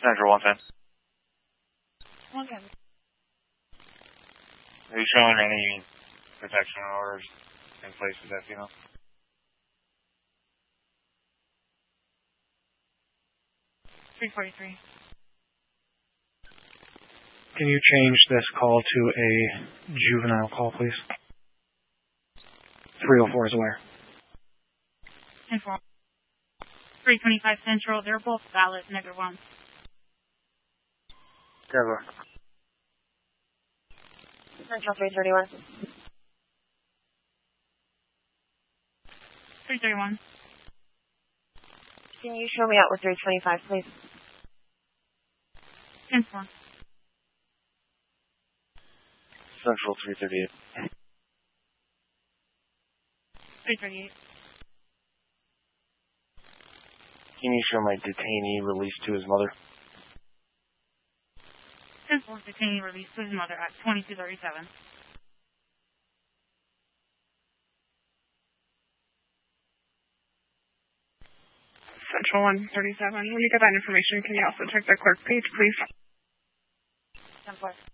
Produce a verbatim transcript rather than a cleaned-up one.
Central one ten. one ten. Are you showing any protection orders in place with that female? three forty-three. Can you change this call to a juvenile call, please? three oh four is aware. ten four. three twenty-five Central, they're both valid, negative one. Cover. Central three thirty-one. three thirty-one. Can you show me out with three twenty-five, please? ten four. Central three thirty-eight. three thirty-eight. Can you show my detainee released to his mother? ten four, detainee released to his mother at twenty-two thirty-seven. Central one thirty-seven. When you get that information, can you also check the clerk page, please? ten four.